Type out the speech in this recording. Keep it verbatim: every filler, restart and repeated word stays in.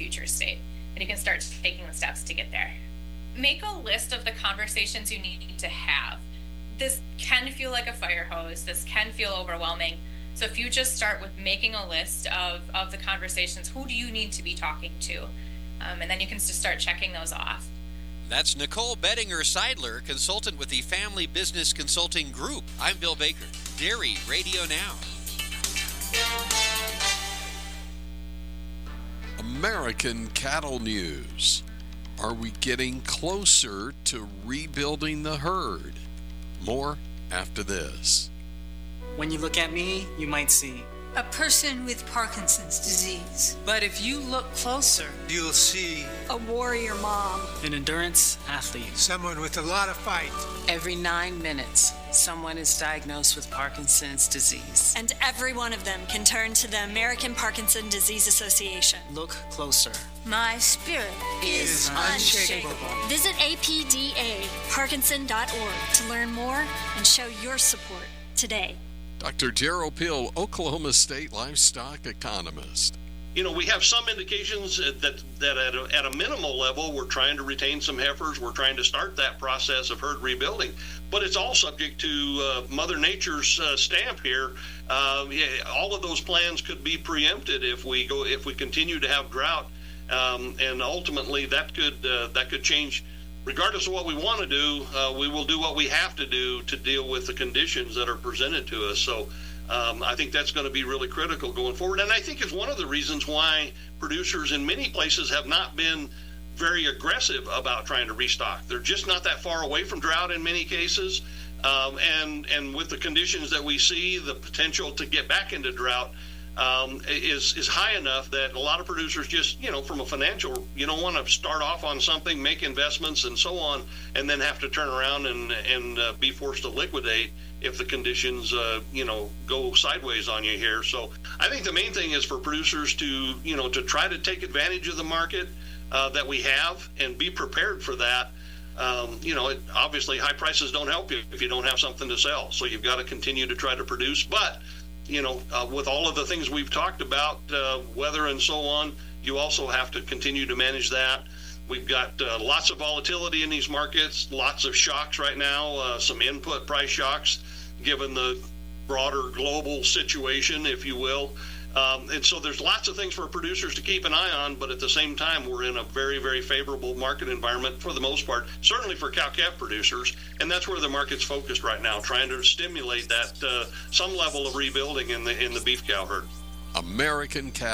future state. And you can start taking the steps to get there. Make a list of the conversations you need to have. This can feel like a fire hose. This can feel overwhelming. So if you just start with making a list of, of the conversations, who do you need to be talking to? Um, and then you can just start checking those off. That's Nicole Bettinger-Seidler, consultant with the Family Business Consulting Group. I'm Bill Baker. Dairy Radio Now. American Cattle News. Are we getting closer to rebuilding the herd? More after this. When you look at me, you might see a person with Parkinson's disease. But if you look closer, you'll see a warrior mom, an endurance athlete, someone with a lot of fight. Every nine minutes, someone is diagnosed with Parkinson's disease. And every one of them can turn to the American Parkinson Disease Association. Look closer. My spirit is, is unshakable. unshakable. Visit A P D A Parkinson dot org to learn more and show your support today. Doctor Darrell Pill, Oklahoma State livestock economist. You know, we have some indications that that at a, at a minimal level, we're trying to retain some heifers. We're trying to start that process of herd rebuilding. But it's all subject to uh, Mother Nature's uh, stamp here. Uh, yeah, all of those plans could be preempted if we go if we continue to have drought, um, and ultimately that could uh, that could change. Regardless of what we want to do, uh, we will do what we have to do to deal with the conditions that are presented to us. So um, I think that's going to be really critical going forward. And I think it's one of the reasons why producers in many places have not been very aggressive about trying to restock. They're just not that far away from drought in many cases. Um, and, and with the conditions that we see, the potential to get back into drought Um, is is high enough that a lot of producers just, you know, from a financial, you don't want to start off on something, make investments and so on, and then have to turn around and and uh, be forced to liquidate if the conditions, uh, you know, go sideways on you here. So I think the main thing is for producers to, you know, to try to take advantage of the market uh, that we have and be prepared for that. Um, you know, it, obviously high prices don't help you if you don't have something to sell. So you've got to continue to try to produce. But you know, uh, with all of the things we've talked about, uh, weather and so on, you also have to continue to manage that. We've got uh, lots of volatility in these markets, lots of shocks right now, uh, some input price shocks, given the broader global situation, if you will. Um, and so there's lots of things for producers to keep an eye on, but at the same time, we're in a very, very favorable market environment for the most part, certainly for cow-calf producers, and that's where the market's focused right now, trying to stimulate that uh, some level of rebuilding in the in the beef cow herd. American Cattle